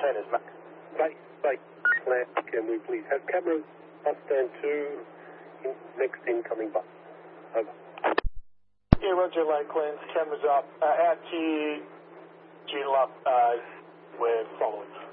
Centres, mate. Base flat, can we please have cameras, bus stand 2, next incoming bus. Over. Yeah, Roger, Lakelands, cameras up. Out to Joondalup, we're following.